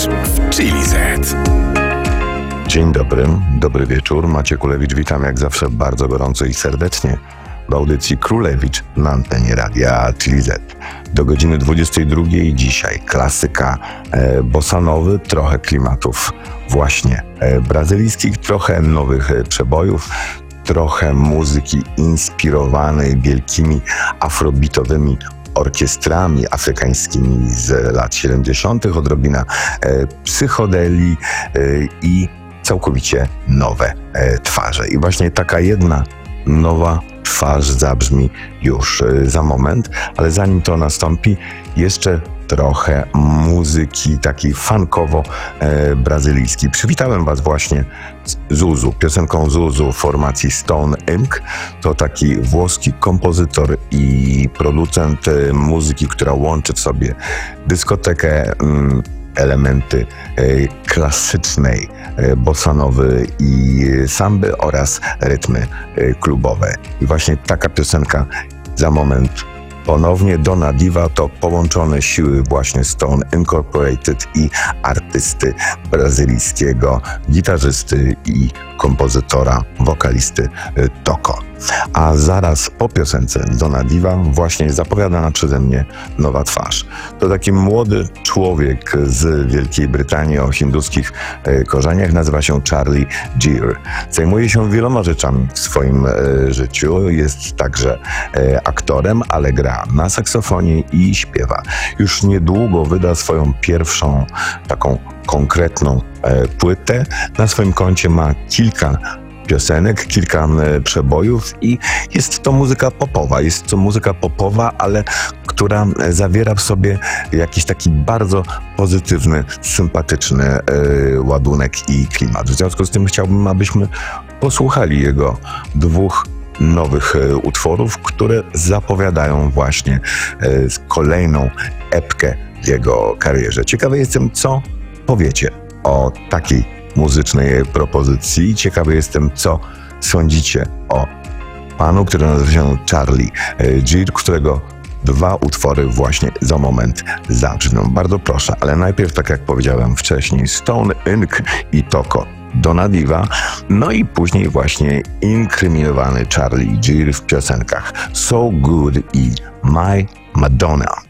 twarz w Chili Z. Dzień dobry, dobry wieczór. Maciek Kulewicz, witam jak zawsze bardzo gorąco i serdecznie w audycji Królewicz na antenie radia Chili Z. Do godziny 22 dzisiaj klasyka bossanowy, trochę klimatów właśnie brazylijskich, trochę nowych przebojów, trochę muzyki inspirowanej wielkimi afrobitowymi orkiestrami afrykańskimi z lat 70., odrobina psychodelii i całkowicie nowe twarze. I właśnie taka jedna nowa twarz zabrzmi już za moment, ale zanim to nastąpi, jeszcze trochę muzyki takiej funkowo-brazylijskiej. Przywitałem Was właśnie z Zuzu, piosenką Zuzu formacji Stone Inc. To taki włoski kompozytor i producent muzyki, która łączy w sobie dyskotekę, elementy klasycznej bossanowy i samby oraz rytmy klubowe. I właśnie taka piosenka za moment. Ponownie Donna Diva to połączone siły właśnie Stone Incorporated i artysty brazylijskiego, gitarzysty i kompozytora, wokalisty Toko. A zaraz po piosence Donna Diva właśnie zapowiadana przeze mnie nowa twarz. To taki młody człowiek z Wielkiej Brytanii o hinduskich korzeniach, nazywa się Charlie Geer. Zajmuje się wieloma rzeczami w swoim życiu, jest także aktorem, ale gra na saksofonie i śpiewa. Już niedługo wyda swoją pierwszą taką konkretną płytę. Na swoim koncie ma kilka piosenek, kilka przebojów i jest to muzyka popowa, ale która zawiera w sobie jakiś taki bardzo pozytywny, sympatyczny ładunek i klimat. W związku z tym chciałbym, abyśmy posłuchali jego dwóch nowych utworów, które zapowiadają właśnie kolejną epkę w jego karierze. Ciekawy jestem, co powiecie o takiej muzycznej propozycji. Ciekawy jestem, co sądzicie o panu, który nazywa się Charlie Geer, którego dwa utwory właśnie za moment zabrzmią. Bardzo proszę, ale najpierw, tak jak powiedziałem wcześniej, Stone Inc. i Toko, Donna Diva, no i później właśnie inkryminowany Charlie Geer w piosenkach So Good i My Madonna.